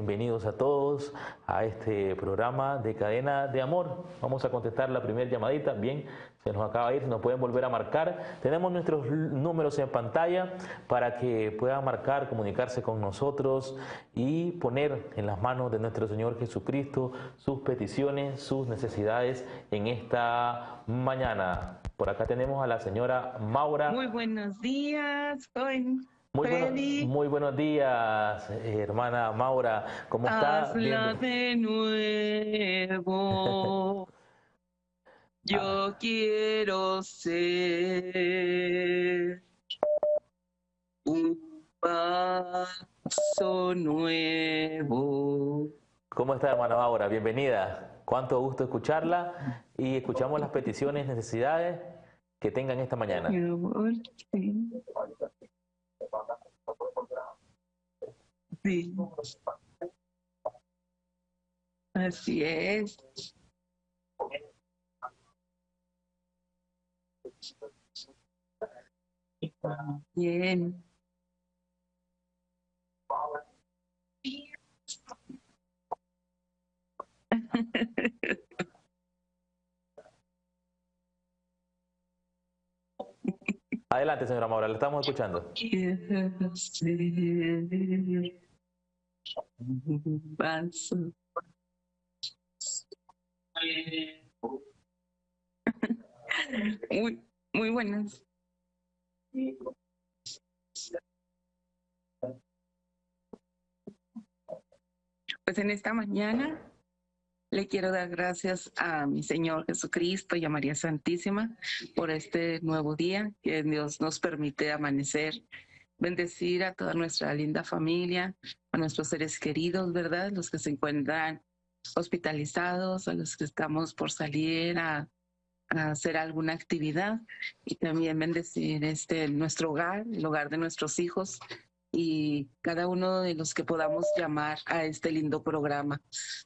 bienvenidos a todos a este programa de Cadena de Amor. Vamos a contestar la primera llamadita. Bien, se nos acaba de ir, se nos pueden volver a marcar. Tenemos nuestros números en pantalla para que puedan marcar, comunicarse con nosotros y poner en las manos de nuestro Señor Jesucristo sus peticiones, sus necesidades en esta mañana. Por acá tenemos a la señora Maura. Muy buenos días, Freddy. Muy buenos días, hermana Maura. ¿Cómo está? Hazla de nuevo. Yo quiero ser un paso nuevo. ¿Cómo está, hermana Maura? Bienvenida. Cuánto gusto escucharla y escuchamos las peticiones, necesidades que tengan esta mañana. Sí. Así es. Bien. Adelante, señora Maura, la estamos escuchando. Quiero ser un paso. Muy buenas. Pues en esta mañana le quiero dar gracias a mi Señor Jesucristo y a María Santísima por este nuevo día que Dios nos permite amanecer. Bendecir a toda nuestra linda familia, a nuestros seres queridos, ¿verdad? Los que se encuentran hospitalizados, a los que estamos por salir a hacer alguna actividad, y también bendecir nuestro hogar, el hogar de nuestros hijos y cada uno de los que podamos llamar a este lindo programa.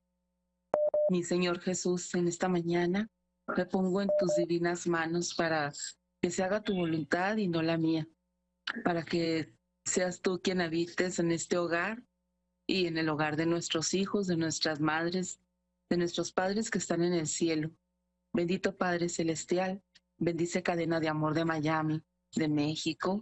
Mi Señor Jesús, en esta mañana me pongo en tus divinas manos para que se haga tu voluntad y no la mía, para que seas tú quien habites en este hogar y en el hogar de nuestros hijos, de nuestras madres, de nuestros padres que están en el cielo. Bendito Padre Celestial, bendice Cadena de Amor de Miami, de México,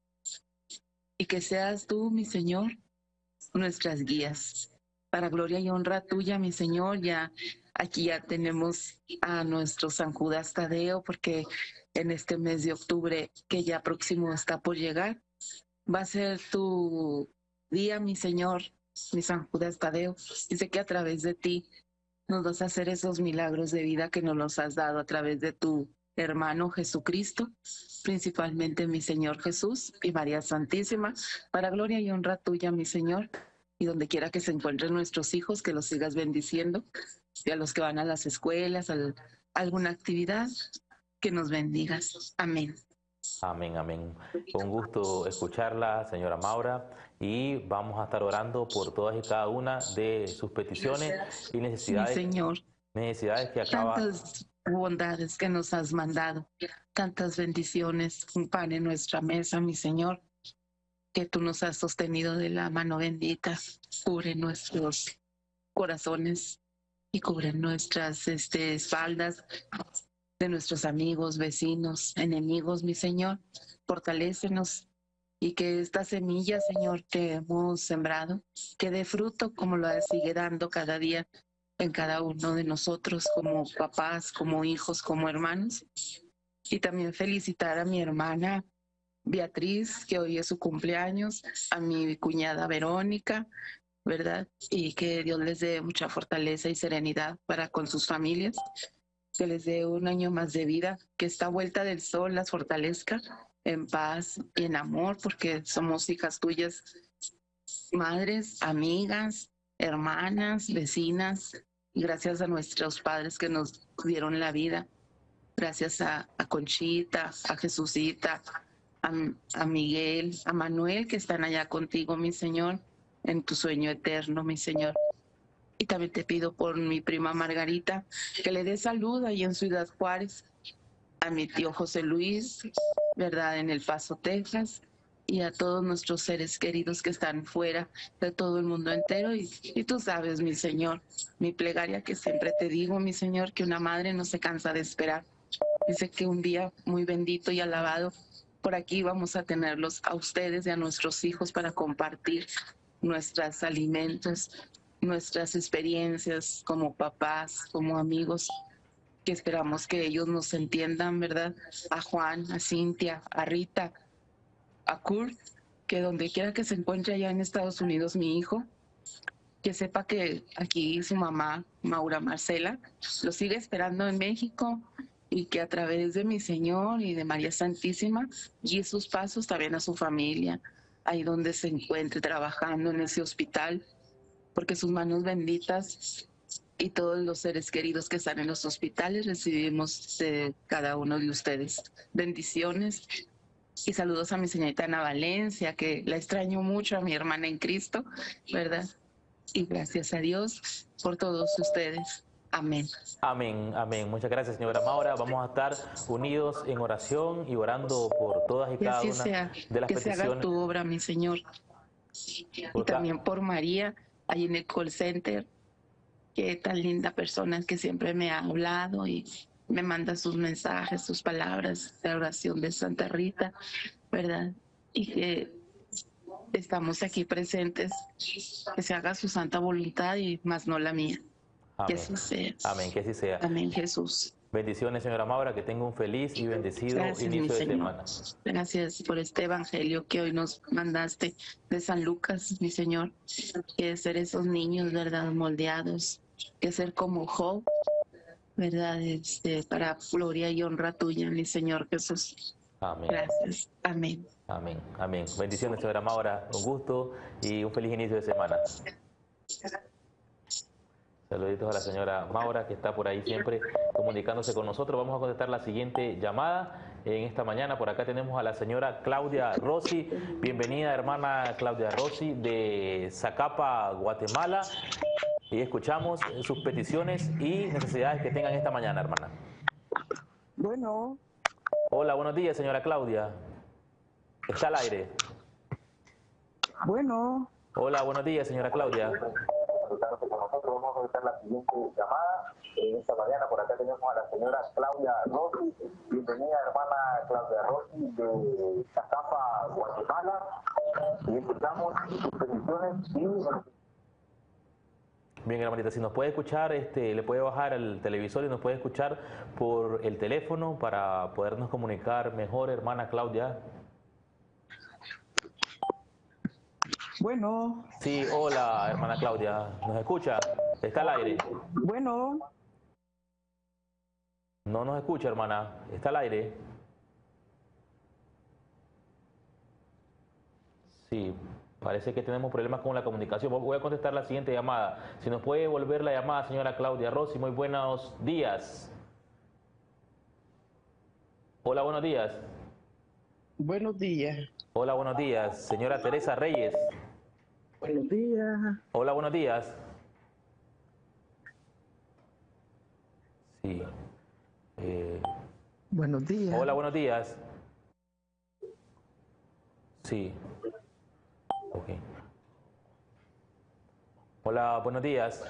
y que seas tú, mi Señor, nuestras guías. Para gloria y honra tuya, mi Señor, aquí ya tenemos a nuestro San Judas Tadeo, porque en este mes de octubre, que ya próximo está por llegar, va a ser tu día, mi Señor, mi San Judas Tadeo. Dice que a través de ti nos vas a hacer esos milagros de vida que nos los has dado a través de tu hermano Jesucristo, principalmente mi Señor Jesús y María Santísima, para gloria y honra tuya, mi Señor, y donde quiera que se encuentren nuestros hijos, que los sigas bendiciendo, y a los que van a las escuelas, a alguna actividad, que nos bendigas. Amén. Amén, amén. Un gusto escucharla, señora Maura, y vamos a estar orando por todas y cada una de sus peticiones y necesidades. Sí, Señor. Necesidades que acaba. Tantas bondades que nos has mandado, tantas bendiciones, un pan en nuestra mesa, mi Señor, que tú nos has sostenido de la mano bendita. Cubre nuestros corazones y cubre nuestras espaldas de nuestros amigos, vecinos, enemigos, mi Señor. Fortalécenos y que esta semilla, Señor, que hemos sembrado, que dé fruto como lo sigue dando cada día en cada uno de nosotros, como papás, como hijos, como hermanos. Y también felicitar a mi hermana Beatriz, que hoy es su cumpleaños, a mi cuñada Verónica, ¿verdad? Y que Dios les dé mucha fortaleza y serenidad para con sus familias, que les dé un año más de vida, que esta vuelta del sol las fortalezca en paz y en amor, porque somos hijas tuyas, madres, amigas, hermanas, vecinas, y gracias a nuestros padres que nos dieron la vida, gracias a Conchita, a Jesucita, a Miguel, a Manuel, que están allá contigo, mi Señor, en tu sueño eterno, mi Señor. Y también te pido por mi prima Margarita, que le dé salud ahí en Ciudad Juárez, a mi tío José Luis, ¿verdad?, en El Paso, Texas, y a todos nuestros seres queridos que están fuera de todo el mundo entero. Y tú sabes, mi Señor, mi plegaria que siempre te digo, mi Señor, que una madre no se cansa de esperar. Dice que un día muy bendito y alabado por aquí vamos a tenerlos a ustedes y a nuestros hijos para compartir nuestros alimentos, nuestras experiencias como papás, como amigos, que esperamos que ellos nos entiendan, ¿verdad? A Juan, a Cintia, a Rita, a Kurt, que donde quiera que se encuentre allá en Estados Unidos mi hijo, que sepa que aquí su mamá, Maura Marcela, lo sigue esperando en México y que a través de mi Señor y de María Santísima guíe sus pasos también a su familia, ahí donde se encuentre trabajando en ese hospital, porque sus manos benditas y todos los seres queridos que están en los hospitales recibimos de cada uno de ustedes. Bendiciones y saludos a mi señorita Ana Valencia, que la extraño mucho, a mi hermana en Cristo, ¿verdad? Y gracias a Dios por todos ustedes. Amén. Amén, amén. Muchas gracias, señora Maura. Vamos a estar unidos en oración y orando por todas y Que cada así una sea, de las que se haga peticiones. tu obra, mi Señor. Y también por María, ahí en el call center, que tan linda persona que siempre me ha hablado y me manda sus mensajes, sus palabras de oración de Santa Rita, ¿verdad? Y que estamos aquí presentes, que se haga su santa voluntad y más no la mía. Que Amén. así sea. Amén, que así sea. Amén, Jesús. Bendiciones, señora Maura, que tenga un feliz y bendecido Gracias, mi inicio de Señor. semana. Gracias por este evangelio que hoy nos mandaste de San Lucas, mi Señor. Que ser esos niños, ¿verdad? Moldeados, que ser como Job, ¿verdad? Para gloria y honra tuya, mi Señor Jesús. Amén. Gracias. Amén. Amén. Amén. Bendiciones, señora Maura. Un gusto y un feliz inicio de semana. Saluditos a la señora Maura, que está por ahí siempre comunicándose con nosotros. Vamos a contestar la siguiente llamada en esta mañana. Por acá tenemos a la señora Claudia Rossi. Bienvenida, hermana Claudia Rossi, de Zacapa, Guatemala. Y escuchamos sus peticiones y necesidades que tengan esta mañana, hermana. Bueno. Hola, buenos días, señora Claudia. Está al aire. Bueno. Hola, buenos días, señora Claudia. Con nosotros vamos a hacer la siguiente llamada. En esta mañana por acá tenemos a la señora Claudia Rossi. Bienvenida, hermana Claudia Rossi, de Zacapa, Guatemala. Y escuchamos sus peticiones y... Bien, hermanita, si nos puede escuchar, le puede bajar el televisor y nos puede escuchar por el teléfono para podernos comunicar mejor, hermana Claudia. Bueno. Sí, hola, hermana Claudia. ¿Nos escucha? Está al aire. Bueno. No nos escucha, hermana. Está al aire. Sí, parece que tenemos problemas con la comunicación. Voy a contestar la siguiente llamada. Si nos puede volver la llamada, señora Claudia Rossi. Muy buenos días. Hola, buenos días. Buenos días. Hola, buenos días. Señora Teresa Reyes. Buenos días. Hola, buenos días. Sí. Buenos días. Hola, buenos días. Sí. Ok. Hola, buenos días.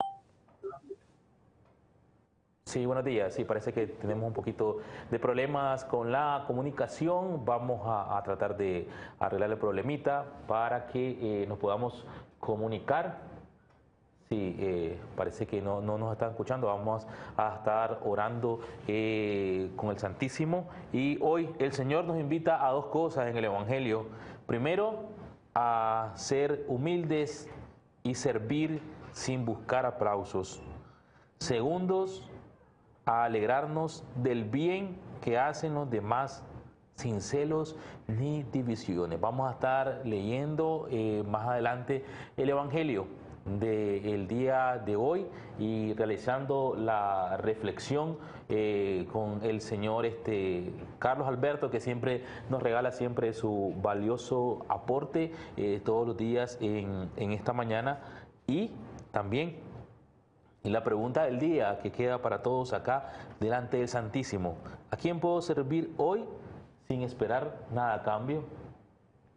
Sí, buenos días. Sí, parece que tenemos un poquito de problemas con la comunicación. Vamos a tratar de arreglar el problemita para que nos podamos comunicar. Sí, parece que no nos están escuchando. Vamos a estar orando con el Santísimo. Y hoy el Señor nos invita a dos cosas en el Evangelio. Primero, a ser humildes y servir sin buscar aplausos. Segundos, a alegrarnos del bien que hacen los demás sin celos ni divisiones. Vamos a estar leyendo más adelante el Evangelio del día de hoy y realizando la reflexión con el señor Carlos Alberto, que siempre nos regala siempre su valioso aporte todos los días en esta mañana. Y también la pregunta del día que queda para todos acá delante del Santísimo: ¿a quién puedo servir hoy sin esperar nada a cambio?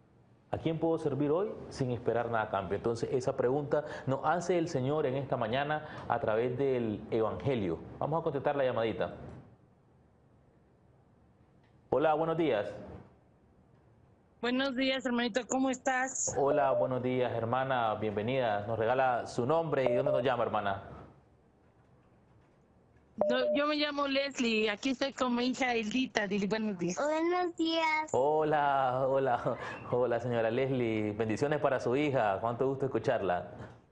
¿A quién puedo servir hoy sin esperar nada a cambio? Entonces, esa pregunta nos hace el Señor en esta mañana a través del Evangelio. Vamos a contestar la llamadita. Hola, buenos días. Buenos días, hermanito, ¿cómo estás? Hola, buenos días, hermana, bienvenida. Nos regala su nombre y dónde nos llama, hermana. Yo me llamo Leslie, aquí estoy con mi hija Hildita. Dile buenos días. Buenos días. Hola, señora Leslie. Bendiciones para su hija. Cuánto gusto escucharla.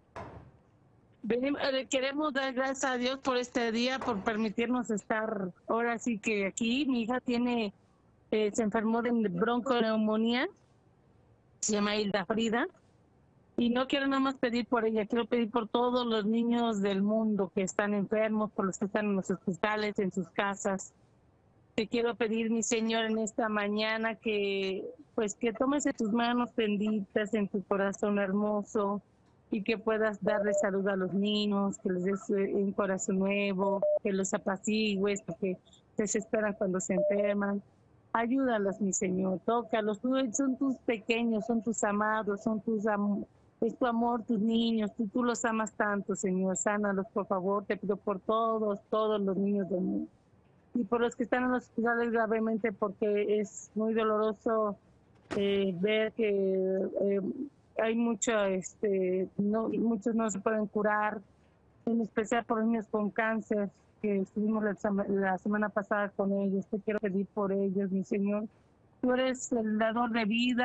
Queremos dar gracias a Dios por este día, por permitirnos estar ahora sí que aquí. Mi hija se enfermó de bronconeumonía, se llama Hilda Frida. Y no quiero nada más pedir por ella, quiero pedir por todos los niños del mundo que están enfermos, por los que están en los hospitales, en sus casas. Te quiero pedir, mi Señor, en esta mañana que tomes en tus manos benditas, en tu corazón hermoso, y que puedas darle salud a los niños, que les des un corazón nuevo, que los apacigues, porque desesperan cuando se enferman. Ayúdalos, mi Señor, tócalos. Son tus pequeños, son tus amados, es tu amor, tus niños, tú los amas tanto, Señor. Sánalos, por favor, te pido por todos los niños del mundo. Y por los que están en los hospitales gravemente, porque es muy doloroso ver que hay muchos no se pueden curar, en especial por los niños con cáncer, que estuvimos la semana pasada con ellos. Te quiero pedir por ellos, mi Señor. Tú eres el dador de vida.